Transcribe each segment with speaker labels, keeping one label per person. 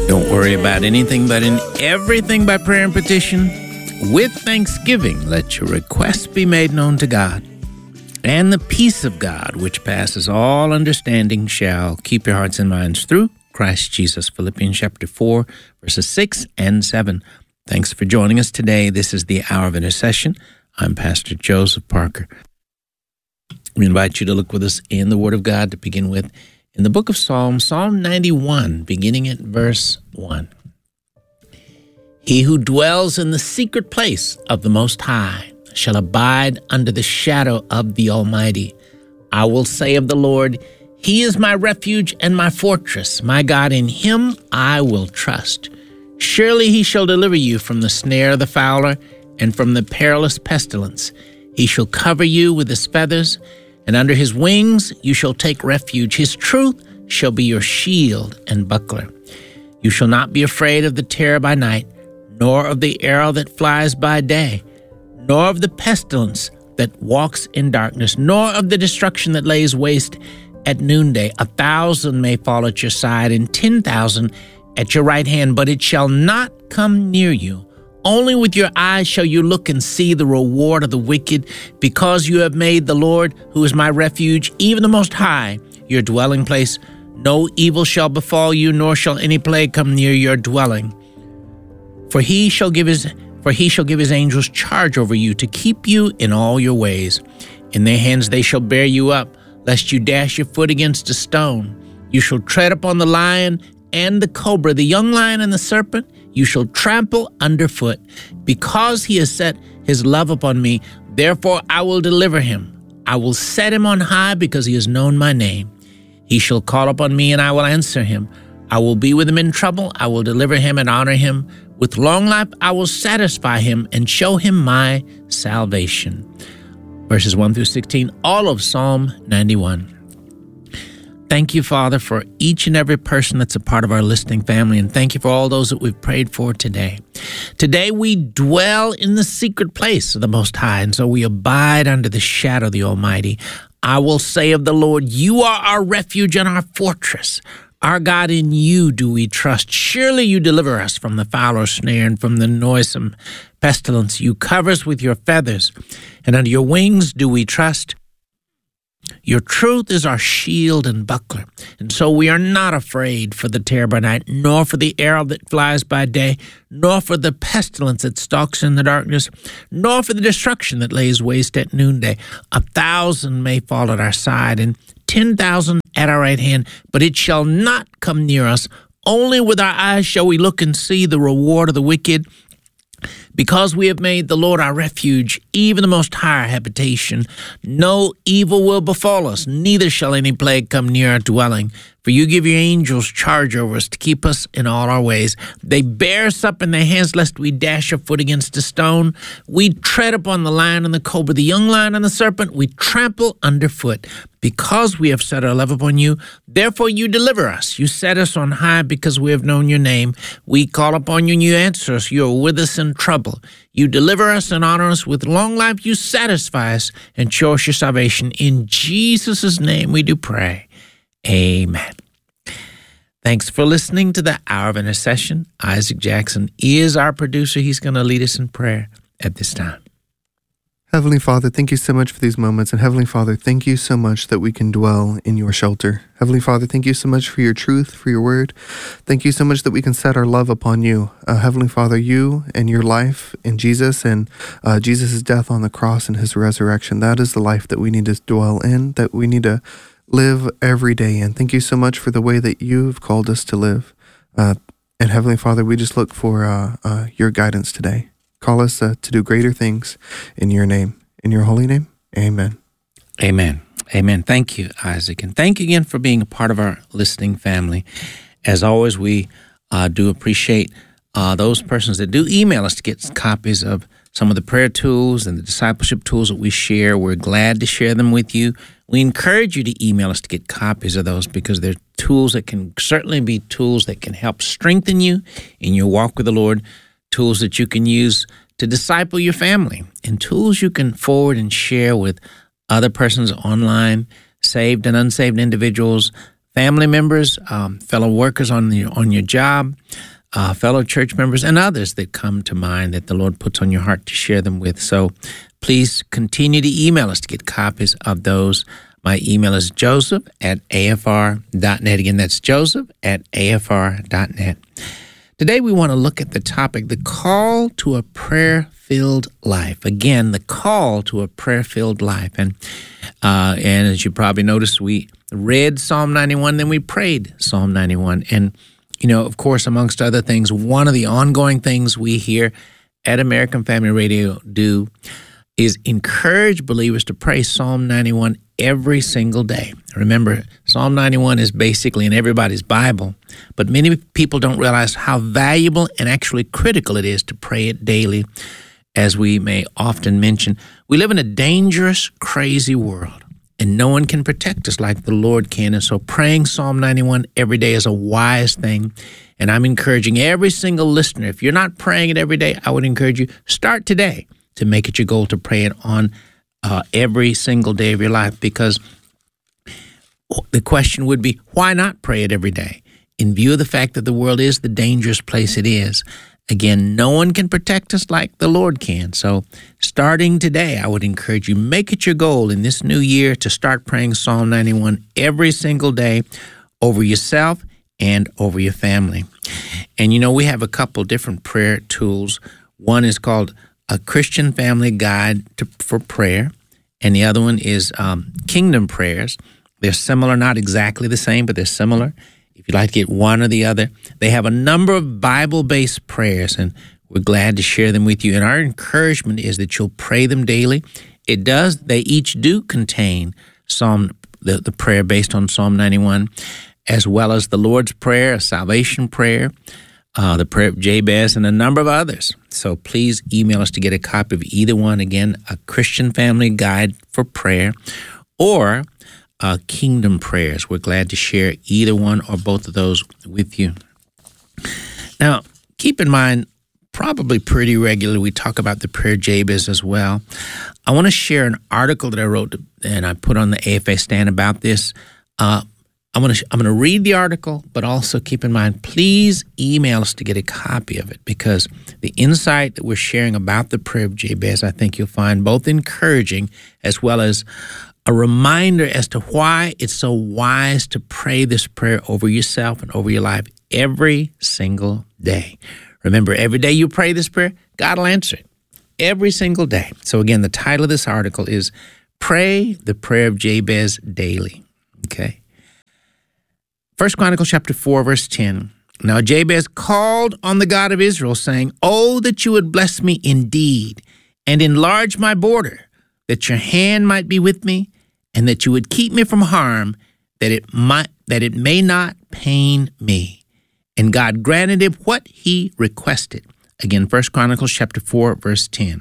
Speaker 1: Don't worry about anything, but in everything by prayer and petition, with thanksgiving, let your requests be made known to God. And the peace of God, which passes all understanding, shall keep your hearts and minds through Christ Jesus. Philippians chapter 4, verses 6 and 7. Thanks for joining us today. This is the Hour of Intercession. I'm Pastor Joseph Parker. We invite you to look with us in the Word of God to begin with in the book of Psalm 91, beginning at verse 1. He who dwells in the secret place of the Most High shall abide under the shadow of the Almighty. I will say of the Lord, He is my refuge and my fortress. My God, in Him I will trust. Surely He shall deliver you from the snare of the fowler and from the perilous pestilence. He shall cover you with His feathers, and under His wings you shall take refuge. His truth shall be your shield and buckler. You shall not be afraid of the terror by night, nor of the arrow that flies by day, nor of the pestilence that walks in darkness, nor of the destruction that lays waste at noonday. 1,000 may fall at your side, and 10,000 at your right hand, but it shall not come near you. Only with your eyes shall you look and see the reward of the wicked, because you have made the Lord, who is my refuge, even the Most High, your dwelling place. No evil shall befall you, nor shall any plague come near your dwelling. For he shall give his angels charge over you to keep you in all your ways. In their hands they shall bear you up, lest you dash your foot against a stone. You shall tread upon the lion and the cobra, the young lion and the serpent, you shall trample underfoot. Because he has set his love upon me, therefore I will deliver him. I will set him on high because he has known my name. He shall call upon me and I will answer him. I will be with him in trouble. I will deliver him and honor him. With long life I will satisfy him and show him my salvation. Verses 1 through 16, all of Psalm 91. Thank you, Father, for each and every person that's a part of our listening family, and thank you for all those that we've prayed for today. Today we dwell in the secret place of the Most High, and so we abide under the shadow of the Almighty. I will say of the Lord, You are our refuge and our fortress. Our God, in You do we trust. Surely You deliver us from the fowler's snare and from the noisome pestilence. You cover us with Your feathers, and under Your wings do we trust. Your truth is our shield and buckler, and so we are not afraid for the terror by night, nor for the arrow that flies by day, nor for the pestilence that stalks in the darkness, nor for the destruction that lays waste at noonday. 1,000 may fall at our side, and 10,000 at our right hand, but it shall not come near us. Only with our eyes shall we look and see the reward of the wicked. Because we have made the Lord our refuge, even the Most High our habitation, no evil will befall us, neither shall any plague come near our dwelling. For You give Your angels charge over us to keep us in all our ways. They bear us up in their hands, lest we dash our foot against a stone. We tread upon the lion and the cobra, the young lion and the serpent. We trample underfoot. Because we have set our love upon You, therefore You deliver us. You set us on high because we have known Your name. We call upon You and You answer us. You are with us in trouble. You deliver us and honor us. With long life You satisfy us and show us Your salvation. In Jesus' name we do pray. Amen. Thanks for listening to the Hour of Intercession. Isaac Jackson is our producer. He's going to lead us in prayer at this time.
Speaker 2: Heavenly Father, thank You so much for these moments. And Heavenly Father, thank You so much that we can dwell in Your shelter. Heavenly Father, thank You so much for Your truth, for Your word. Thank You so much that we can set our love upon You. Heavenly Father, You and Your life in Jesus and Jesus' death on the cross and His resurrection, that is the life that we need to dwell in, that we need to live every day in. Thank You so much for the way that You've called us to live. And Heavenly Father, we just look for Your guidance today. Call us to do greater things in Your name. In Your holy name, amen.
Speaker 1: Amen. Amen. Thank you, Isaac. And thank you again for being a part of our listening family. As always, we do appreciate those persons that do email us to get copies of some of the prayer tools and the discipleship tools that we share. We're glad to share them with you. We encourage you to email us to get copies of those because they're tools that can certainly be tools that can help strengthen you in your walk with the Lord, tools that you can use to disciple your family, and tools you can forward and share with other persons online, saved and unsaved individuals, family members, fellow workers on your job, fellow church members and others that come to mind that the Lord puts on your heart to share them with. So please continue to email us to get copies of those. My email is joseph@afr.net. Again, that's joseph@afr.net. Today we want to look at the topic, the call to a prayer-filled life. Again, the call to a prayer-filled life. And as you probably noticed, we read Psalm 91, then we prayed Psalm 91. And, of course, amongst other things, one of the ongoing things we here at American Family Radio do is encourage believers to pray Psalm 91 every single day. Remember, Psalm 91 is basically in everybody's Bible, but many people don't realize how valuable and actually critical it is to pray it daily. As we may often mention, we live in a dangerous, crazy world, and no one can protect us like the Lord can. And so praying Psalm 91 every day is a wise thing. And I'm encouraging every single listener, if you're not praying it every day, I would encourage you, start today to make it your goal to pray it on every single day of your life, because the question would be, why not pray it every day? In view of the fact that the world is the dangerous place it is. Again, no one can protect us like the Lord can. So starting today, I would encourage you, make it your goal in this new year to start praying Psalm 91 every single day over yourself and over your family. And we have a couple different prayer tools. One is called a Christian Family Guide for Prayer, and the other one is Kingdom Prayers. They're similar, not exactly the same, but they're similar. If you'd like to get one or the other, they have a number of Bible-based prayers, and we're glad to share them with you. And our encouragement is that you'll pray them daily. They each do contain the prayer based on Psalm 91, as well as the Lord's Prayer, a salvation prayer, the prayer of Jabez, and a number of others. So please email us to get a copy of either one. Again, a Christian Family Guide for Prayer or Kingdom Prayers. We're glad to share either one or both of those with you. Now, keep in mind, probably pretty regularly, we talk about the prayer Jabez as well. I want to share an article that I wrote and I put on the AFA stand about this. I'm going to read the article, but also keep in mind, please email us to get a copy of it, because the insight that we're sharing about the prayer of Jabez, I think you'll find both encouraging as well as a reminder as to why it's so wise to pray this prayer over yourself and over your life every single day. Remember, every day you pray this prayer, God will answer it every single day. So again, the title of this article is Pray the Prayer of Jabez Daily. Okay. 1 Chronicles chapter 4, verse 10. Now Jabez called on the God of Israel, saying, "Oh, that you would bless me indeed, and enlarge my border, that your hand might be with me, and that you would keep me from harm, that it may not pain me." And God granted him what he requested. Again, 1 Chronicles chapter 4, verse 10.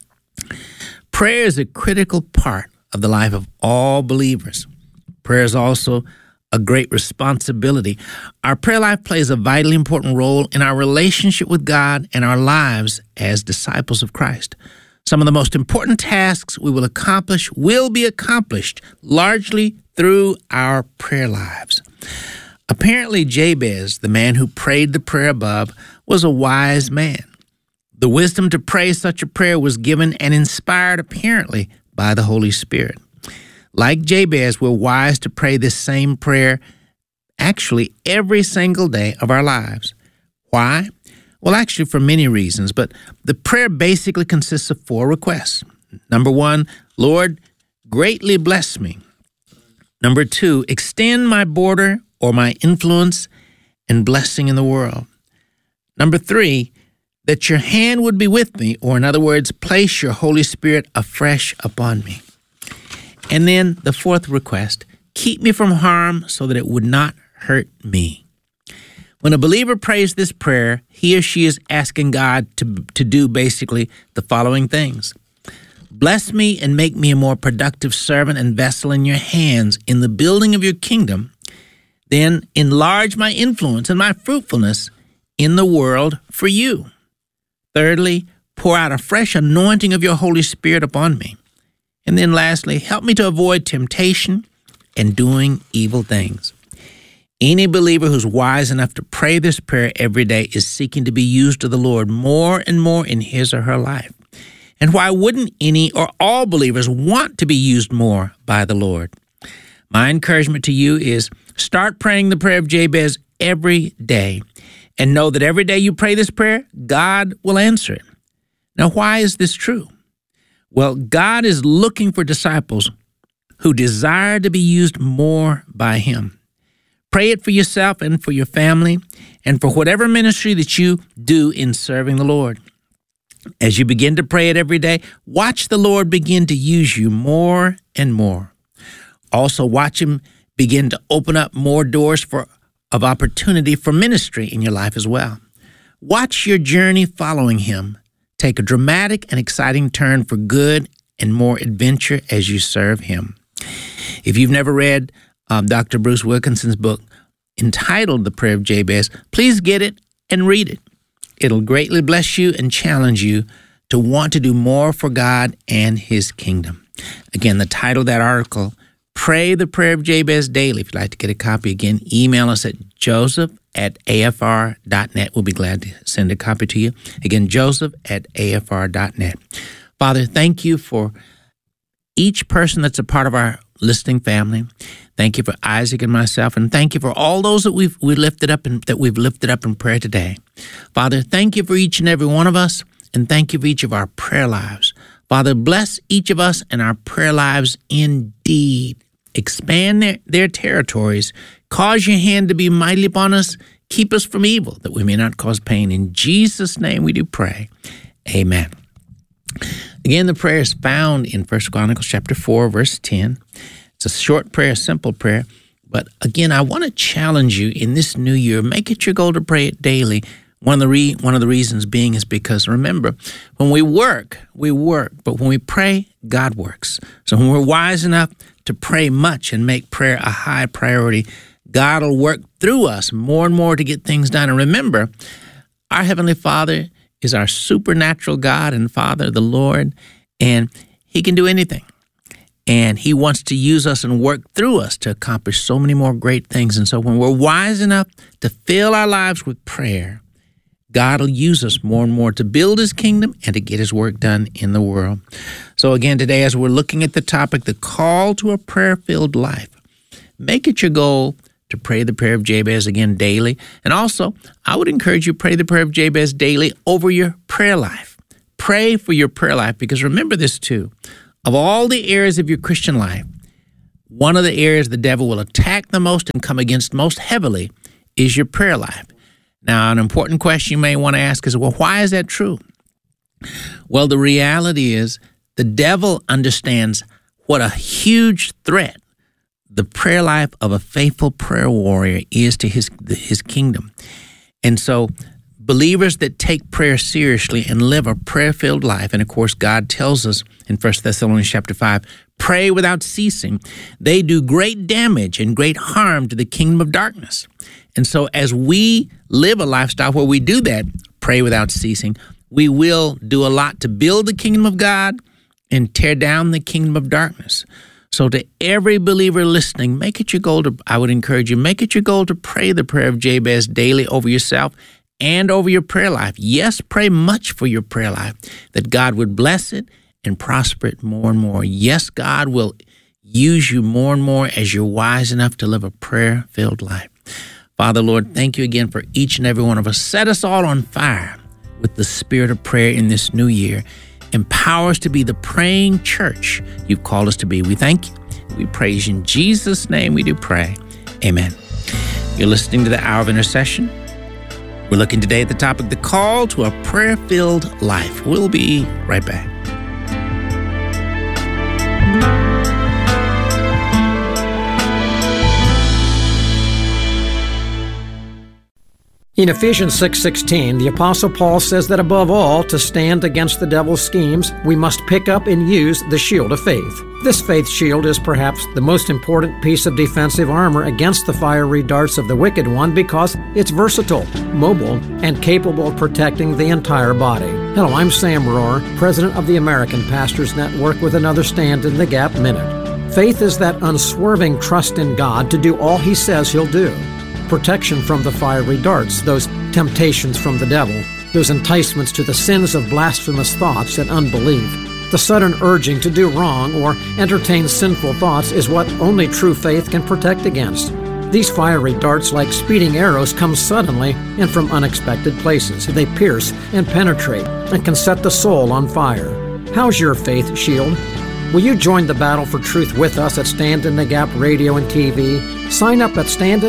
Speaker 1: Prayer is a critical part of the life of all believers. Prayer is also a great responsibility. Our prayer life plays a vitally important role in our relationship with God and our lives as disciples of Christ. Some of the most important tasks we will be accomplished largely through our prayer lives. Apparently, Jabez, the man who prayed the prayer above, was a wise man. The wisdom to pray such a prayer was given and inspired, apparently, by the Holy Spirit. Like Jabez, we're wise to pray this same prayer actually every single day of our lives. Why? Well, actually for many reasons, but the prayer basically consists of 4 requests. Number 1, Lord, greatly bless me. Number 2, extend my border or my influence and blessing in the world. Number 3, that your hand would be with me, or in other words, place your Holy Spirit afresh upon me. And then the 4th request, keep me from harm so that it would not hurt me. When a believer prays this prayer, he or she is asking God to do basically the following things. Bless me and make me a more productive servant and vessel in your hands in the building of your kingdom. Then enlarge my influence and my fruitfulness in the world for you. Thirdly, pour out a fresh anointing of your Holy Spirit upon me. And then lastly, help me to avoid temptation and doing evil things. Any believer who's wise enough to pray this prayer every day is seeking to be used of the Lord more and more in his or her life. And why wouldn't any or all believers want to be used more by the Lord? My encouragement to you is start praying the prayer of Jabez every day, and know that every day you pray this prayer, God will answer it. Now, why is this true? Well, God is looking for disciples who desire to be used more by him. Pray it for yourself and for your family and for whatever ministry that you do in serving the Lord. As you begin to pray it every day, watch the Lord begin to use you more and more. Also, watch him begin to open up more doors of opportunity for ministry in your life as well. Watch your journey following him take a dramatic and exciting turn for good and more adventure as you serve him. If you've never read Dr. Bruce Wilkinson's book entitled The Prayer of Jabez, please get it and read it. It'll greatly bless you and challenge you to want to do more for God and his kingdom. Again, the title of that article, Pray the Prayer of Jabez Daily. If you'd like to get a copy, again, email us at joseph@afr.net. We'll be glad to send a copy to you. Again, joseph@afr.net. Father, thank you for each person that's a part of our listening family. Thank you for Isaac and myself, and thank you for all those that we've lifted up in prayer today. Father, thank you for each and every one of us, and thank you for each of our prayer lives. Father, bless each of us and our prayer lives indeed. Expand their territories. Cause your hand to be mighty upon us. Keep us from evil, that we may not cause pain. In Jesus' name we do pray. Amen. Again, the prayer is found in 1 Chronicles chapter 4, verse 10. It's a short prayer, a simple prayer. But again, I want to challenge you in this new year. Make it your goal to pray it daily. One of the reasons being is because, remember, when we work, but when we pray, God works. So when we're wise enough to pray much and make prayer a high priority, God will work through us more and more to get things done. And remember, our Heavenly Father is our supernatural God and Father, the Lord, and he can do anything. And he wants to use us and work through us to accomplish so many more great things. And so when we're wise enough to fill our lives with prayer, God will use us more and more to build his kingdom and to get his work done in the world. So again, today, as we're looking at the topic, the call to a prayer-filled life, make it your goal to pray the prayer of Jabez again daily. And also, I would encourage you to pray the prayer of Jabez daily over your prayer life. Pray for your prayer life, because remember this too. Of all the areas of your Christian life, one of the areas the devil will attack the most and come against most heavily is your prayer life. Now, an important question you may want to ask is, well, why is that true? Well, the reality is the devil understands what a huge threat the prayer life of a faithful prayer warrior is to his kingdom. And so believers that take prayer seriously and live a prayer-filled life, and of course God tells us in 1 Thessalonians chapter 5, pray without ceasing, they do great damage and great harm to the kingdom of darkness. And so as we live a lifestyle where we do that, pray without ceasing, we will do a lot to build the kingdom of God and tear down the kingdom of darkness. So to every believer listening, I would encourage you, make it your goal to pray the prayer of Jabez daily over yourself and over your prayer life. Yes, pray much for your prayer life, that God would bless it and prosper it more and more. Yes, God will use you more and more as you're wise enough to live a prayer-filled life. Father, Lord, thank you again for each and every one of us. Set us all on fire with the spirit of prayer in this new year. Empower us to be the praying church you've called us to be. We thank you. We praise you. In Jesus' name we do pray. Amen. You're listening to the Hour of Intercession. We're looking today at the topic, the call to a prayer-filled life. We'll be right back.
Speaker 3: In Ephesians 6:16, the Apostle Paul says that above all, to stand against the devil's schemes, we must pick up and use the shield of faith. This faith shield is perhaps the most important piece of defensive armor against the fiery darts of the wicked one because it's versatile, mobile, and capable of protecting the entire body. Hello, I'm Sam Rohr, president of the American Pastors Network, with another Stand in the Gap Minute. Faith is that unswerving trust in God to do all He says He'll do. protection from the fiery darts, those temptations from the devil, those enticements to the sins of blasphemous thoughts and unbelief. The sudden urging to do wrong or entertain sinful thoughts is what only true faith can protect against. These fiery darts, like speeding arrows, come suddenly and from unexpected places. They pierce and penetrate and can set the soul on fire. How's your faith shield? Will you join the battle for truth with us at Stand in the Gap Radio and TV? Sign up at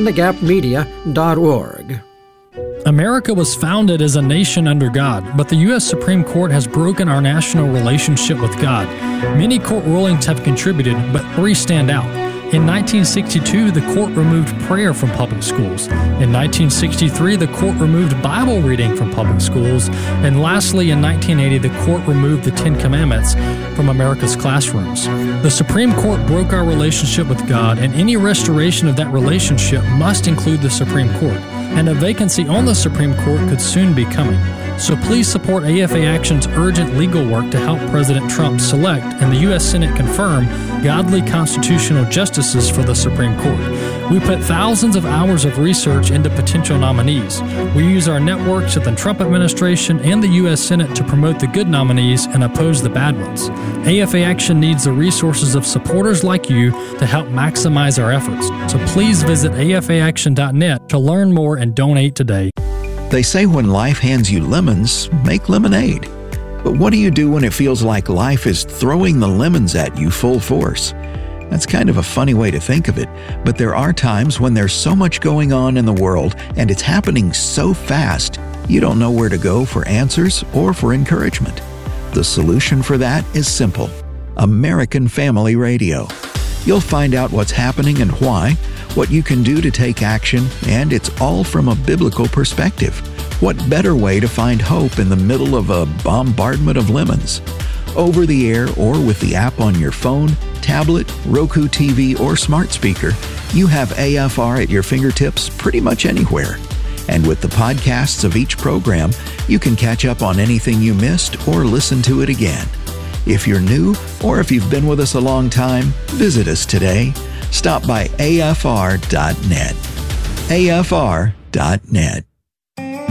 Speaker 3: standinthegapmedia.org.
Speaker 4: America was founded as a nation under God, but the U.S. Supreme Court has broken our national relationship with God. Many court rulings have contributed, but 3 stand out. In 1962, the court removed prayer from public schools. In 1963, the court removed Bible reading from public schools. And lastly, in 1980, the court removed the 10 Commandments from America's classrooms. The Supreme Court broke our relationship with God, and any restoration of that relationship must include the Supreme Court. And a vacancy on the Supreme Court could soon be coming. So please support AFA Action's urgent legal work to help President Trump select and the U.S. Senate confirm godly constitutional justices for the Supreme Court. We put thousands of hours of research into potential nominees. We use our networks at the Trump administration and the U.S. Senate to promote the good nominees and oppose the bad ones. AFA Action needs the resources of supporters like you to help maximize our efforts. So please visit afaaction.net to learn more and donate today.
Speaker 5: They say when life hands you lemons, make lemonade. But what do you do when it feels like life is throwing the lemons at you full force? That's kind of a funny way to think of it, but there are times when there's so much going on in the world and it's happening so fast, you don't know where to go for answers or for encouragement. The solution for that is simple: American Family Radio. You'll find out what's happening and why, what you can do to take action, and it's all from a biblical perspective. What better way to find hope in the middle of a bombardment of lemons? Over the air or with the app on your phone, tablet, Roku TV, or smart speaker, you have AFR at your fingertips pretty much anywhere. And with the podcasts of each program, you can catch up on anything you missed or listen to it again. If you're new or if you've been with us a long time, visit us today. Stop by afr.net. afr.net.